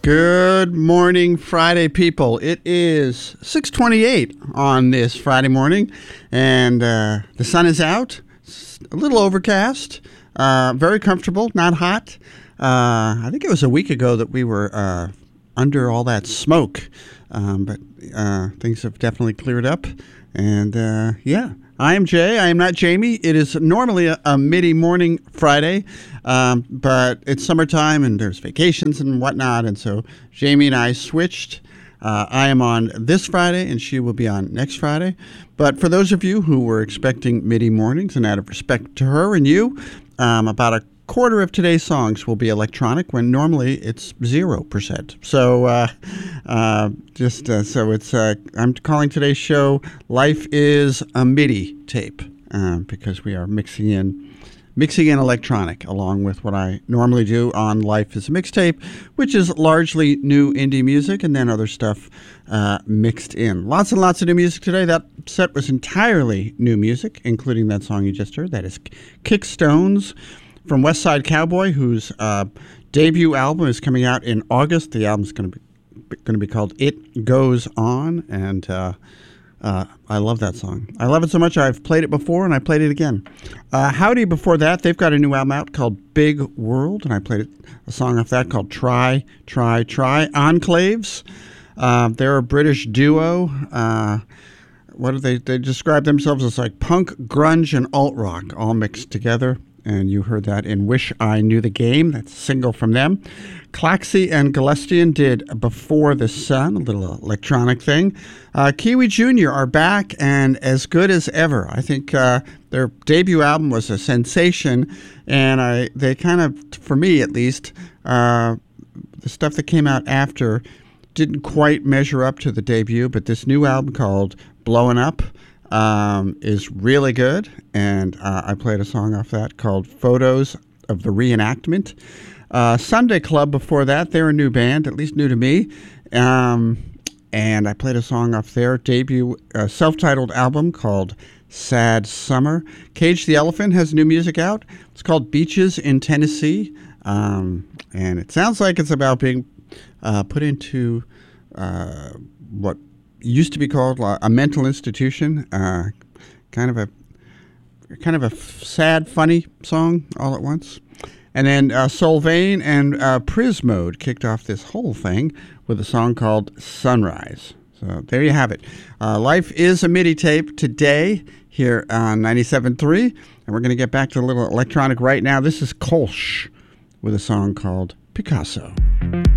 Good morning, Friday people. It is 6:28 on this Friday morning, and the sun is out. It's a little overcast, very comfortable, not hot. I think it was a week ago that we were under all that smoke, but things have definitely cleared up. And yeah, I am Jay. I am not Jamie. It is normally a midi-morning Friday, but it's summertime and there's vacations and whatnot, and so Jamie and I switched. I am on this Friday, and she will be on next Friday. But for those of you who were expecting midi mornings, and out of respect to her and you, about a quarter of today's songs will be electronic when normally it's 0%. So so it's I'm calling today's show "Life is a MIDI tape" because we are mixing in electronic along with what I normally do on Life is a Mixtape, which is largely new indie music and then other stuff mixed in. Lots and lots of new music today. That set was entirely new music, including that song you just heard. That is Kickstones from West Side Cowboy, whose debut album is coming out in August. The album's going to be called It Goes On, and I love that song. I love it so much I've played it before, and I played it again. Howdy, before that, they've got a new album out called Big World, and I played a song off that called Try, Try, Try. Enclaves, they're a British duo. What do they describe themselves as? Like punk, grunge, and alt-rock all mixed together. And you heard that in Wish I Knew the Game. That's a single from them. Claxy and Galestian did Before the Sun, a little electronic thing. Kiwi Jr. are back and as good as ever. I think their debut album was a sensation, and they kind of, for me at least, the stuff that came out after didn't quite measure up to the debut, but this new album called Blowin' Up is really good, and I played a song off that called Photos of the Reenactment. Sunday Club before that, they're a new band, at least new to me, and I played a song off their debut self-titled album called Sad Summer. Cage the Elephant has new music out. It's called Beaches in Tennessee, and it sounds like it's about being put into what used to be called a mental institution, kind of a sad, funny song all at once. And then Solvane and Prismode kicked off this whole thing with a song called Sunrise. So there you have it. Life is a MIDI tape today here on 97.3, and we're going to get back to a little electronic right now. This is Kolsch with a song called Picasso.